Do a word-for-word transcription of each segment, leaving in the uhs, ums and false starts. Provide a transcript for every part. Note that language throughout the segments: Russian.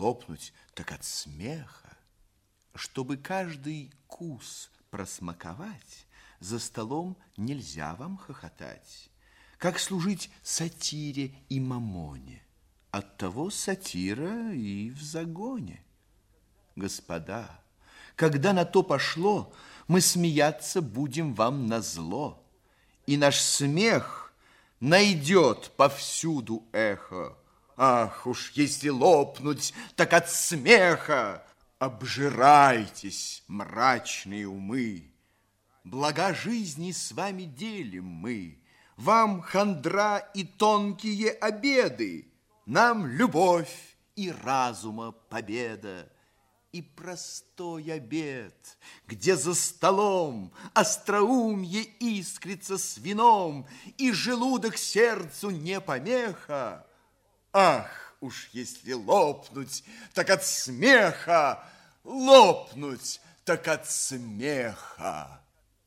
лопнуть, так от смеха. Чтобы каждый кус просмаковать, за столом нельзя вам хохотать. Как служить сатире и мамоне, оттого сатира и в загоне. Господа, когда на то пошло, мы смеяться будем вам назло, и наш смех найдет повсюду эхо. Ах, уж если лопнуть, так от смеха! Обжирайтесь, мрачные умы! Блага жизни с вами делим мы, вам хандра и тонкие обеды, нам любовь и разума победа. И простой обед, где за столом остроумье искрится с вином, и желудок сердцу не помеха. Ах, уж если лопнуть, так от смеха, лопнуть, так от смеха.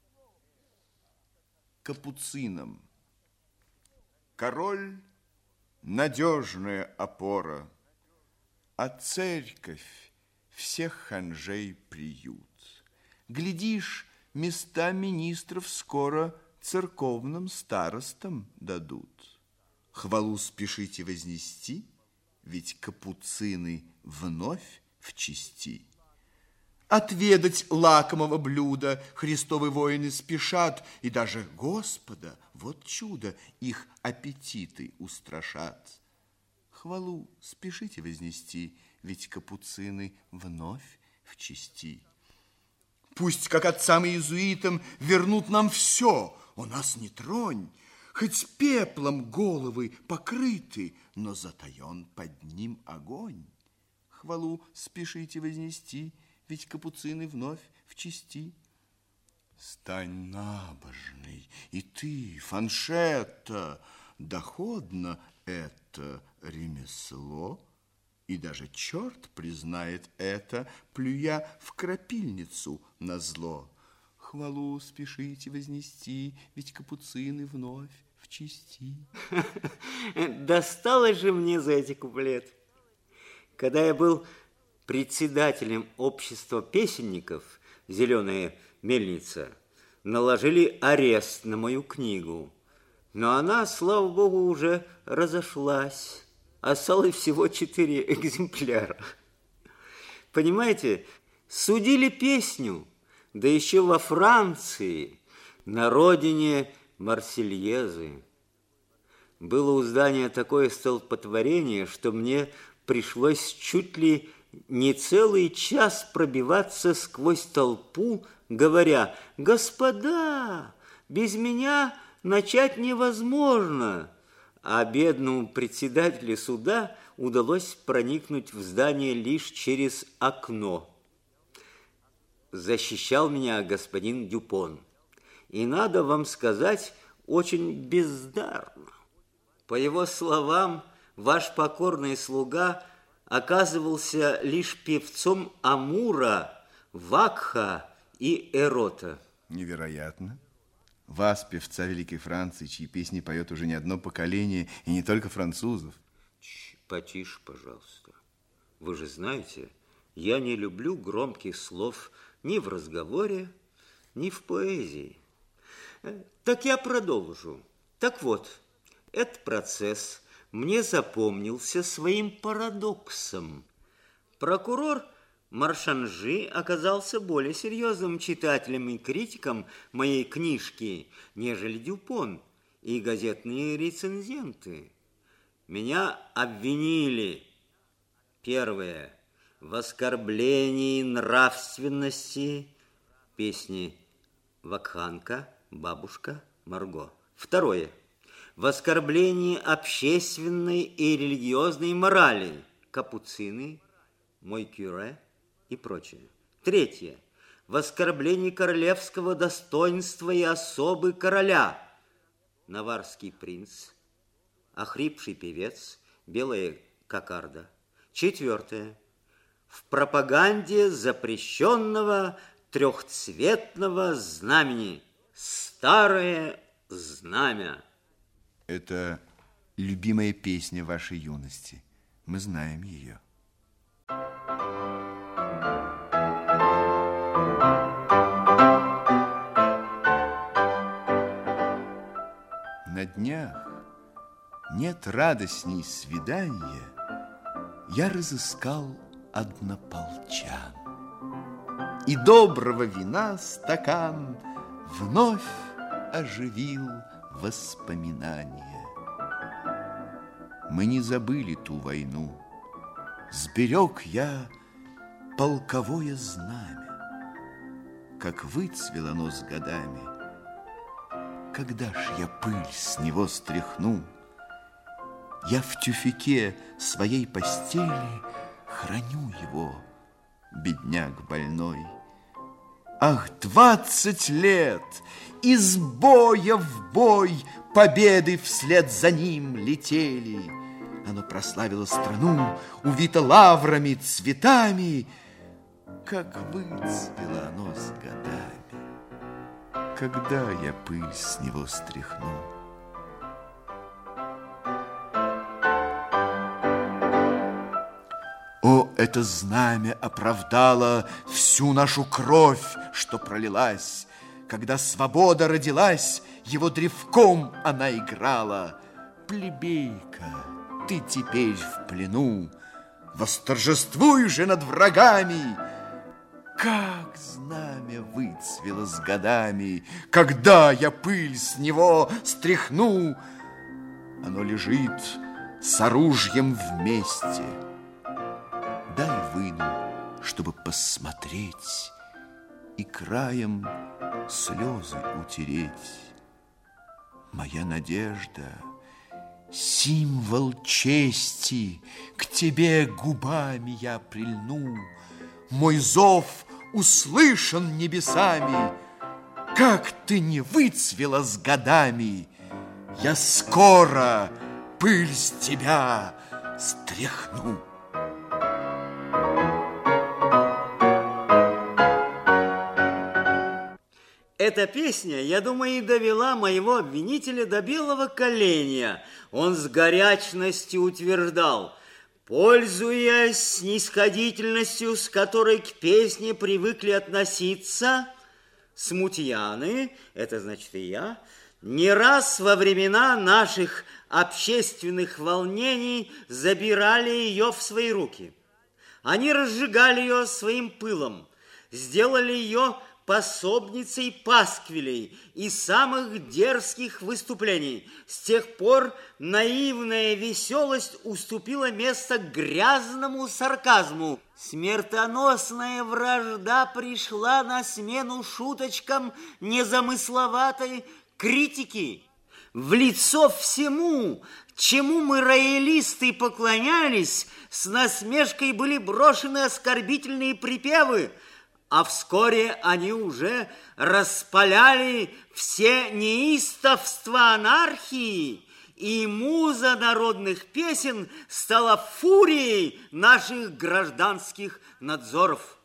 Капуцинам. Король – надежная опора, а церковь всех ханжей приют. Глядишь, места министров скоро церковным старостам дадут. Хвалу спешите вознести, ведь капуцины вновь в чести. Отведать лакомого блюда Христовы воины спешат, и даже Господа, вот чудо, их аппетиты устрашат. Хвалу спешите вознести, ведь капуцины вновь в чести. Пусть, как отцам и иезуитам, вернут нам все, у нас не тронь, хоть пеплом головы покрыты, но затаен под ним огонь. Хвалу спешите вознести, ведь капуцины вновь в чести. Стань набожный, и ты, Фаншетта, доходно это ремесло, и даже черт признает это, плюя в крапильницу назло. Хвалу спешите вознести, ведь капуцины вновь в чести. Досталось же мне за эти куплеты. Когда я был председателем общества песенников «Зеленая мельница», наложили арест на мою книгу. Но она, слава богу, уже разошлась. Осталось всего четыре экземпляра. Понимаете, судили песню, да еще во Франции, на родине Марсельезы. Было у здания такое столпотворение, что мне пришлось чуть ли не целый час пробиваться сквозь толпу, говоря: «Господа, без меня начать невозможно». А бедному председателю суда удалось проникнуть в здание лишь через окно. Защищал меня господин Дюпон. И надо вам сказать, очень бездарно. По его словам, ваш покорный слуга оказывался лишь певцом Амура, Вакха и Эрота. Невероятно. Вас, певца Великой Франции, чьи песни поет уже не одно поколение, и не только французов. Ч, потише, пожалуйста. Вы же знаете, я не люблю громких слов ни в разговоре, ни в поэзии. Так я продолжу. Так вот, этот процесс мне запомнился своим парадоксом. Прокурор Маршанжи оказался более серьезным читателем и критиком моей книжки, нежели Дюпон и газетные рецензенты. Меня обвинили, первое, в оскорблении нравственности, песни «Вакханка», «Бабушка», «Марго». Второе, в оскорблении общественной и религиозной морали, «Капуцины», «Мой кюре» и прочее. Третье. В оскорблении королевского достоинства и особы короля. Наварский принц, охрипший певец, белая кокарда. Четвертое. В пропаганде запрещенного трехцветного знамени. Старое знамя. Это любимая песня вашей юности. Мы знаем ее. днях нет радостней свидания, я разыскал однополчан. И доброго вина стакан вновь оживил воспоминания. Мы не забыли ту войну, сберег я полковое знамя. Как выцвело оно с годами, когда ж я пыль с него стряхну? Я в тюфяке своей постели храню его, бедняк больной. Ах, двадцать лет! Из боя в бой победы вслед за ним летели. Оно прославило страну, увито лаврами, цветами. Как выцвело оно с годами, когда я пыль с него стряхну? О, это знамя оправдало всю нашу кровь, что пролилась. Когда свобода родилась, его древком она играла. Плебейка, ты теперь в плену, восторжествуй же над врагами. Как знамя выцвело с годами, когда я пыль с него стряхну. Оно лежит с оружием вместе. Дай выну, чтобы посмотреть и краем слезы утереть. Моя надежда, символ чести, к тебе губами я прильну. Мой зов услышан небесами. Как ты не выцвела с годами, я скоро пыль с тебя стряхну. Эта песня, я думаю, и довела моего обвинителя до белого коленя. Он с горячностью утверждал: пользуясь снисходительностью, с которой к песне привыкли относиться смутьяны, это значит и я, не раз во времена наших общественных волнений забирали ее в свои руки. Они разжигали ее своим пылом, сделали ее пособницей пасквилей и самых дерзких выступлений. С тех пор наивная веселость уступила место грязному сарказму. Смертоносная вражда пришла на смену шуточкам незамысловатой критики. В лицо всему, чему мы, роялисты, поклонялись, с насмешкой были брошены оскорбительные припевы, а вскоре они уже распаляли все неистовства анархии, и муза народных песен стала фурией наших гражданских надзоров.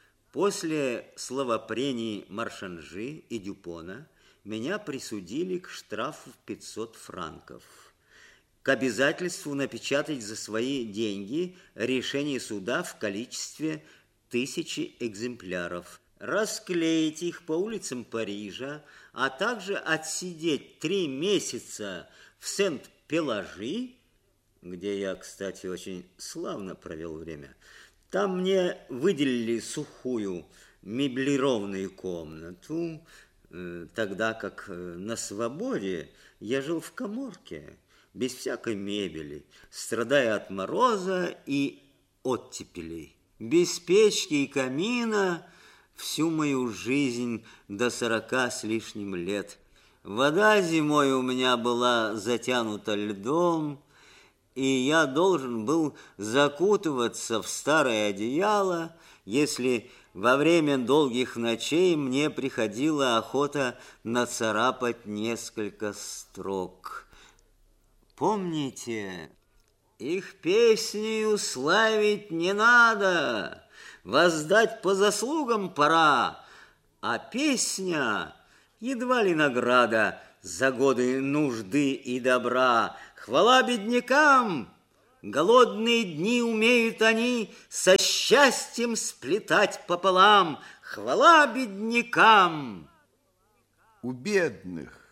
После словопрений Маршанжи и Дюпона меня присудили к штрафу в пятьсот франков, к обязательству напечатать за свои деньги решение суда в количестве тысячи экземпляров, расклеить их по улицам Парижа, а также отсидеть три месяца в Сент-Пелажи, где я, кстати, очень славно провел время. Там мне выделили сухую меблированную комнату, тогда как на свободе я жил в каморке, без всякой мебели, страдая от мороза и оттепелей. Без печки и камина всю мою жизнь до сорока с лишним лет. Вода зимой у меня была затянута льдом, и я должен был закутываться в старое одеяло, если во время долгих ночей мне приходила охота нацарапать несколько строк. Помните, их песнею славить не надо, воздать по заслугам пора, а песня едва ли награда за годы нужды и добра. Хвала беднякам! Голодные дни умеют они со счастьем сплетать пополам. Хвала беднякам! У бедных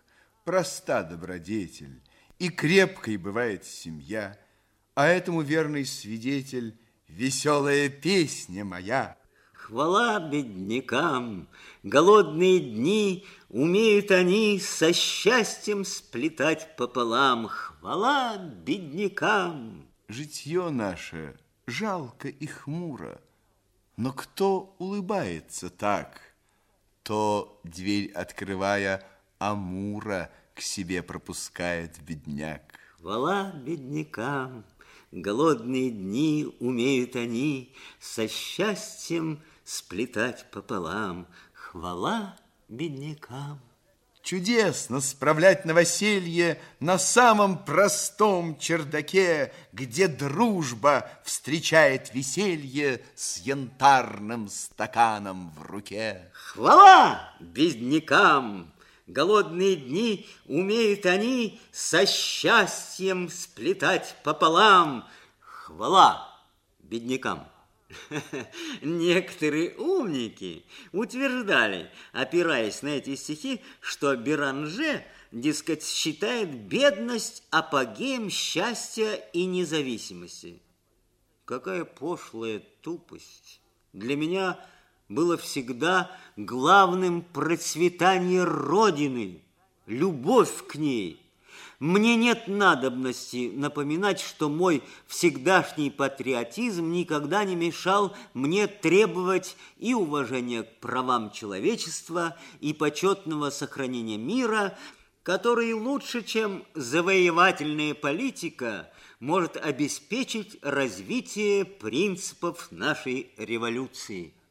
проста добродетель, и крепкой бывает семья, а этому верный свидетель веселая песня моя. Хвала беднякам, голодные дни умеют они со счастьем сплетать пополам. Хвала беднякам. Житье наше жалко и хмуро, но кто улыбается так, то, дверь открывая, Амура к себе пропускает бедняк. Хвала беднякам, голодные дни умеют они со счастьем сплетать пополам. Хвала беднякам. Чудесно справлять новоселье на самом простом чердаке, где дружба встречает веселье с янтарным стаканом в руке. Хвала беднякам! Голодные дни умеют они со счастьем сплетать пополам. Хвала беднякам! Некоторые умники утверждали, опираясь на эти стихи, что Беранже, дескать, считает бедность апогеем счастья и независимости. Какая пошлая тупость! Для меня было всегда главным процветание Родины, любовь к ней. Мне нет надобности напоминать, что мой всегдашний патриотизм никогда не мешал мне требовать и уважения к правам человечества, и почетного сохранения мира, который лучше, чем завоевательная политика, может обеспечить развитие принципов нашей революции.